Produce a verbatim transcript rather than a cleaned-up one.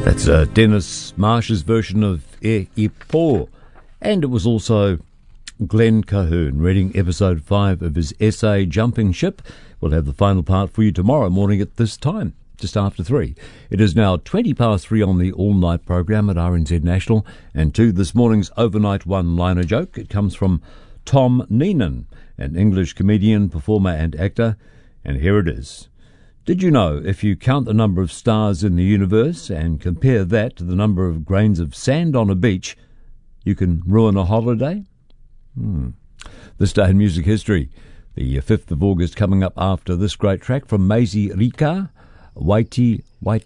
That's uh, Dennis Marsh's version of E Ipo. And it was also Glenn Cahoon reading episode five of his essay Jumping Ship. We'll have the final part for you tomorrow morning at this time, just after three. It is now twenty past three on the all-night program at R N Z National. And to this morning's overnight one-liner joke, it comes from Tom Neenan, an English comedian, performer and actor. And here it is. Did you know if you count the number of stars in the universe and compare that to the number of grains of sand on a beach, you can ruin a holiday? Hmm. This day in music history, the fifth of August coming up after this great track from Maisie Rika, Waiti Waiti.